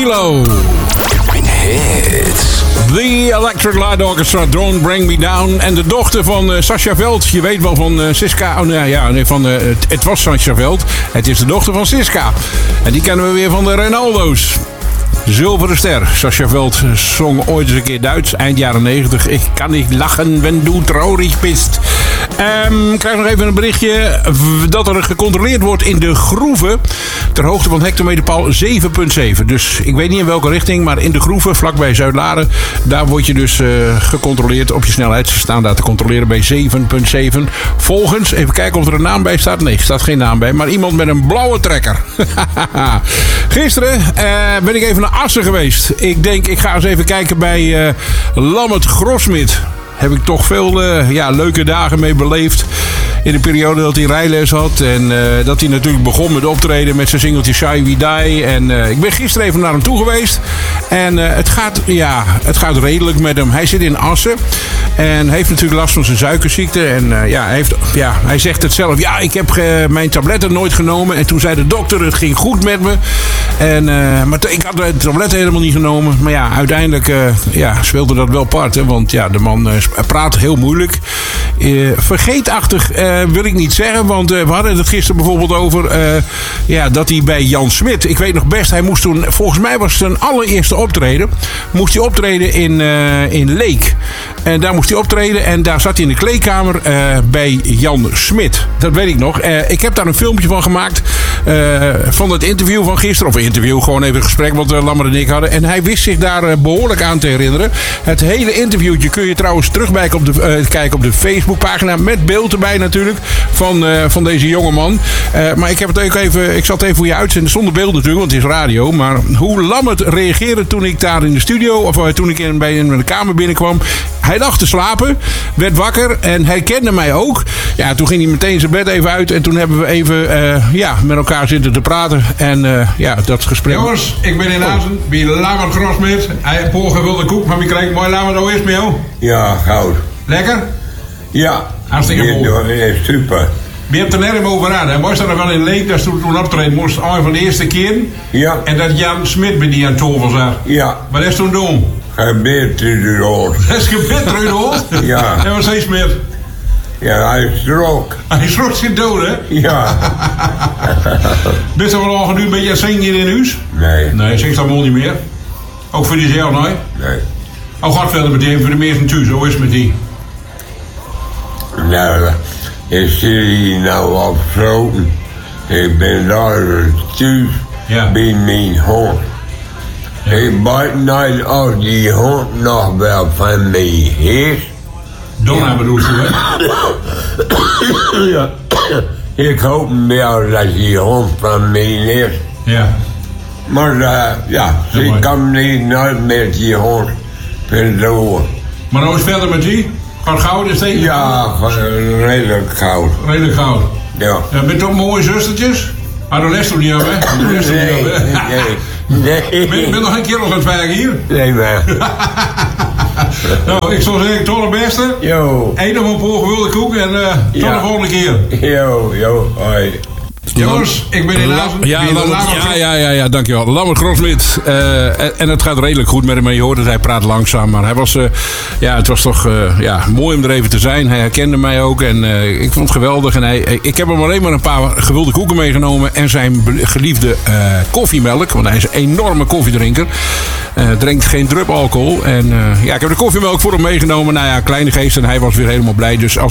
CeeLo. The Electric Light Orchestra, Don't Bring Me Down. En de dochter van Sascha Veld. Je weet wel van Siska. Het was Sascha Veld. Het is de dochter van Siska. En die kennen we weer van de Ronaldo's. Zilveren Ster. Sascha Veld zong ooit eens een keer Duits. Eind jaren 90. Ik kan niet lachen, wenn du traurig bist. Ik krijg nog even een berichtje dat er gecontroleerd wordt in de groeven. Ter hoogte van hectometerpaal 7,7. Dus ik weet niet in welke richting, maar in de groeven vlakbij Zuid-Laren. Daar word je dus gecontroleerd op je snelheid. Ze staan daar te controleren bij 7,7. Volgens, even kijken of er een naam bij staat. Nee, er staat geen naam bij. Maar iemand met een blauwe trekker. Gisteren ben ik even naar Assen geweest. Ik denk, ik ga eens even kijken bij Lammert Grosmit. Heb ik toch veel leuke dagen mee beleefd. In de periode dat hij rijles had. En dat hij natuurlijk begon met optreden met zijn singeltje Shy We Die. En ik ben gisteren even naar hem toe geweest. En het gaat redelijk met hem. Hij zit in Assen. En heeft natuurlijk last van zijn suikerziekte. En hij zegt het zelf. Ja, ik heb mijn tabletten nooit genomen. En toen zei de dokter, het ging goed met me. Maar ik had de tabletten helemaal niet genomen. Maar ja, uiteindelijk speelde dat wel part. Hè, want ja, de man praat heel moeilijk. Vergeetachtig wil ik niet zeggen. Want we hadden het gisteren bijvoorbeeld over dat hij bij Jan Smit. Ik weet nog best, hij moest toen, volgens mij was het zijn allereerste optreden. Moest hij optreden in Leek. En daar moest hij optreden en daar zat hij in de kleedkamer bij Jan Smit. Dat weet ik nog. Ik heb daar een filmpje van gemaakt van het interview van gisteren. Of interview, gewoon even een gesprek wat Lammer en ik hadden. En hij wist zich daar behoorlijk aan te herinneren. Het hele interviewtje kun je trouwens kijken op de Facebookpagina. Met beeld erbij natuurlijk van deze jongeman. Maar ik heb het ook even, ik zal het even voor je uitzenden. Zonder beeld natuurlijk, want het is radio. Maar hoe Lammert reageerde toen ik daar in de studio, of toen ik in de kamer binnenkwam. Hij lag te slapen, werd wakker en herkende mij ook. Ja, toen ging hij meteen zijn bed even uit. En toen hebben we even met elkaar zitten te praten. En dat gesprek. Jongens, ik ben in Azen, bij Lammert Grosmit. Hij heeft gevulde koek, maar wie krijgt mooi Lammert, hoe is het met jou? Ja, goud. Lekker? Ja. Hartstikke mooi. Super. Je hebt er nergens over aan. Hij was er wel in Leek, dat toen optreden moest. Een van de eerste keer. Ja. En dat Jan Smit bij die aan tafel zat. Ja. Wat is toen doen? Gebeurt in de rood. Dat is gebeurd in de rood? Ja. En wat zei Smit? Ja, hij schrok. Hij schrok zich dood, hè? Ja. Bist er wel al nu een beetje aan zingen in huis? Nee. Nee, zingt dat wel niet meer. Ook voor jezelf, nee? Nee. Oh, gaat verder met die, voor de meesten thuis. Hoe is het met die? Nou, ik zit hier nou afgesloten. Ik ben daar thuis bij mijn hond. Ja. Ik weet niet of die hond nog wel van mij is. Donna bedoelt je, hè? Ja. Ik hoop wel dat die hond van mij is. Ja. Maar ze kan niet nooit met die hond verloren. Maar hoe is het verder met die? Gaat goud is tegen? Ja, redelijk goud. Redelijk goud. Ja. Ben je toch mooie zustertjes? Ah, de rest toch niet, hè? Nee. Ben nog een kerel aan het werk hier? Nee, maar. Nou, ik zou zeggen, tot de beste. Yo. Eén nog een paar gewilde koek en tot de volgende keer. Yo, hoi. Jongens, ik ben in Azen. Ja, dankjewel. Lammert Grosmit. En het gaat redelijk goed met hem. Je hoort dat hij praat langzaam. Maar hij was, het was toch mooi om er even te zijn. Hij herkende mij ook. En ik vond het geweldig. En ik heb hem alleen maar een paar gewilde koeken meegenomen. En zijn geliefde koffiemelk. Want hij is een enorme koffiedrinker. Drinkt geen drup alcohol. En ik heb de koffiemelk voor hem meegenomen. Nou ja, kleine geest. En hij was weer helemaal blij. Dus als